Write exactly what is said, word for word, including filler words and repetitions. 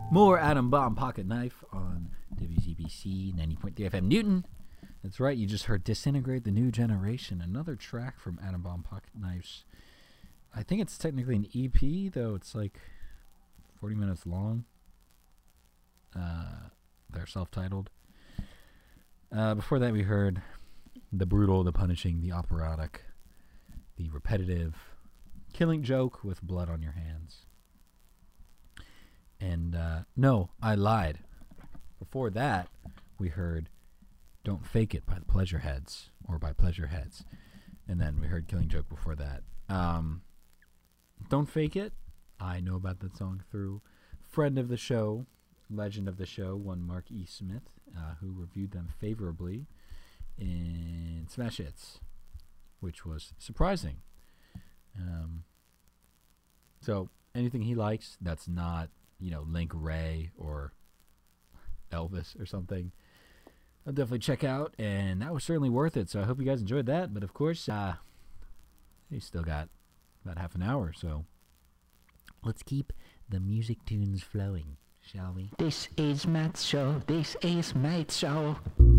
More Atom Bomb Pocket Knife on W Z B C ninety point three F M Newton. That's right, you just heard Disintegrate the New Generation, another track from Atom Bomb Pocket Knives. I think it's technically an E P, though it's like forty minutes long. Uh, they're self-titled. Uh, before that, we heard the brutal, the punishing, the operatic, the repetitive, Killing Joke with Blood on Your Hands. And, uh, no, I lied. Before that, we heard Don't Fake It by the Pleasure Heads, or by Pleasure Heads. And then we heard Killing Joke before that. Um, Don't Fake It, I know about that song through friend of the show, legend of the show, one Mark E. Smith, uh, who reviewed them favorably in Smash Hits, which was surprising. Um, so, anything he likes that's not, you know, Link Ray or Elvis or something, I'll definitely check out, and that was certainly worth it. So I hope you guys enjoyed that. But of course, uh, we still got about half an hour, so let's keep the music tunes flowing, shall we? This is Matt's show. This is Matt's show.